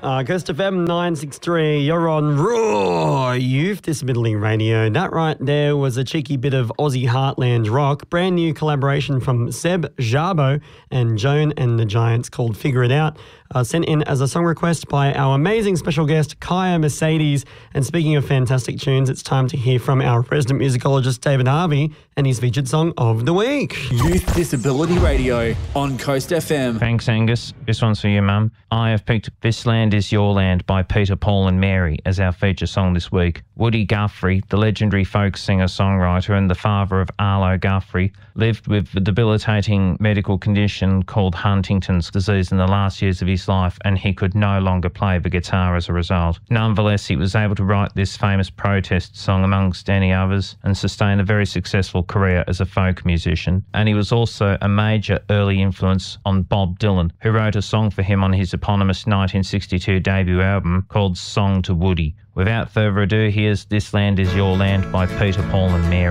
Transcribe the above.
Coast FM 963, you're on Raw Youth Disability Radio. That right there was a cheeky bit of Aussie Heartland rock. Brand new collaboration from Seb Jarbo and Joan and the Giants called Figure It Out. Sent in as a song request by our amazing special guest, Kaya Mercedes. And speaking of fantastic tunes, it's time to hear from our resident musicologist, David Harvey, and his featured song of the week. Youth Disability Radio on Coast FM. Thanks, Angus. This one's for you, Mum. I have picked This Land Is Your Land by Peter, Paul and Mary as our feature song this week. Woody Guthrie, the legendary folk singer-songwriter and the father of Arlo Guthrie, lived with a debilitating medical condition called Huntington's disease in the last years of his life, and he could no longer play the guitar as a result. Nonetheless, he was able to write this famous protest song amongst any others and sustain a very successful career as a folk musician. And he was also a major early influence on Bob Dylan, who wrote a song for him on his eponymous 1962 debut album called Song to Woody. Without further ado, here's This Land Is Your Land by Peter, Paul and Mary.